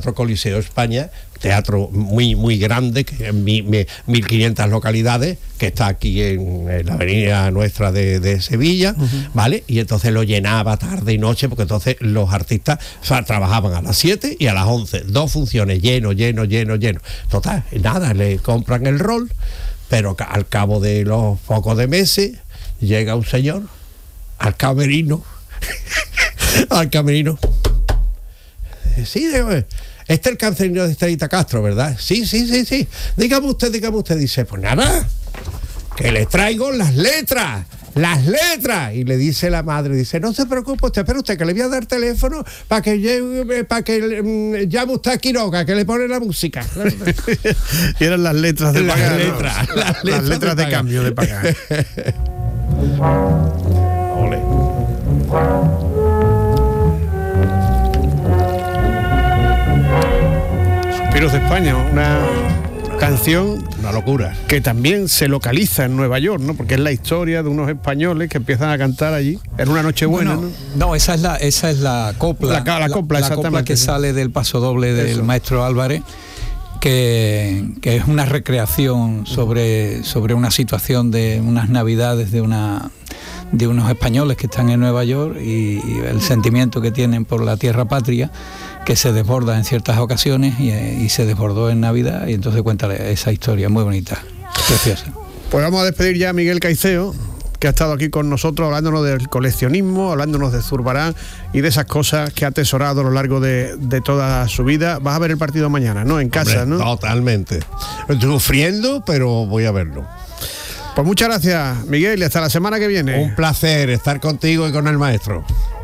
Teatro Coliseo España, teatro muy muy grande, que 1.500 localidades, que está aquí en la avenida nuestra de Sevilla, ¿vale? Y entonces lo llenaba tarde y noche, porque entonces los artistas, o sea, trabajaban a las 7 y a las 11, 2 funciones, lleno. Total, nada, le compran el rol, pero al cabo de los pocos de meses llega un señor al camerino. Sí, este es el cancerino de Estrellita Castro, ¿verdad? Sí. Dígame usted. Dice, pues nada, que le traigo las letras. Y le dice la madre, dice, no se preocupe usted, espera usted, que le voy a dar teléfono para que llame usted a Quiroga, que le pone la música. Y eran las letras de pagar. Las letras de cambio de pagar. Ole. Suspiros de España, una canción, una locura, que también se localiza en Nueva York, ¿no? Porque es la historia de unos españoles que empiezan a cantar allí en una Nochebuena, ¿no? No, esa es la copla. La copla que sale del paso doble del maestro Álvarez, que es una recreación sobre una situación de unas navidades de unos españoles que están en Nueva York y el sentimiento que tienen por la tierra patria, que se desborda en ciertas ocasiones y se desbordó en Navidad, y entonces cuenta esa historia muy bonita, preciosa. Pues vamos a despedir ya a Miguel Caicedo, que ha estado aquí con nosotros hablándonos del coleccionismo, hablándonos de Zurbarán y de esas cosas que ha atesorado a lo largo de toda su vida. Vas a ver el partido mañana, ¿no? En casa, ¿no? Totalmente. Estoy sufriendo, pero voy a verlo. Pues muchas gracias, Miguel, y hasta la semana que viene. Un placer estar contigo y con el maestro.